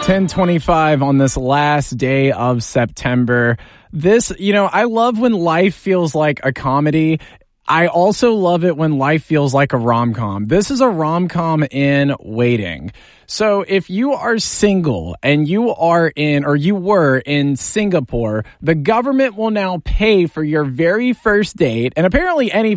10:25 on this last day of September. I love when life feels like a comedy. I also love it when life feels like a rom-com. This is a rom-com in waiting. So if you are single and you were in Singapore, the government will now pay for your very first date, and apparently any